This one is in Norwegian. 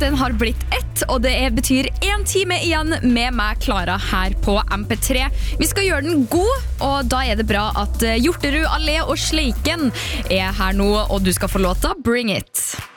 den har blitt ett, og det betyr 1 time igjen med meg, Klara, her på MP3. Vi skal gjøre den god, og da det bra at Hjorterud Allé og Sleiken her nå, og du skal få låta Bring It.